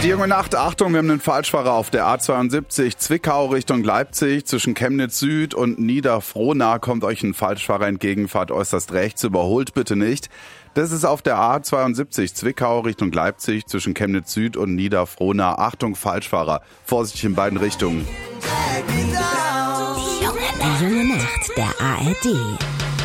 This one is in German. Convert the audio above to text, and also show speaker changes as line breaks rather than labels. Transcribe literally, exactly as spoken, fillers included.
Die junge Nacht, Achtung, wir haben einen Falschfahrer auf der A zweiundsiebzig, Zwickau Richtung Leipzig, zwischen Chemnitz Süd und Niederfrohna kommt euch ein Falschfahrer entgegen, fahrt äußerst rechts, überholt bitte nicht. Das ist auf der A zweiundsiebzig, Zwickau Richtung Leipzig, zwischen Chemnitz Süd und Niederfrohna. Achtung, Falschfahrer, Vorsicht in beiden Richtungen.
Die junge Nacht, der A R D.